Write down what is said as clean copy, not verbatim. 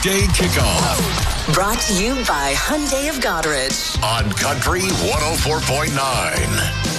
Weekday Kickoff. Brought to you by Hyundai of Goderich. On Country 104.9.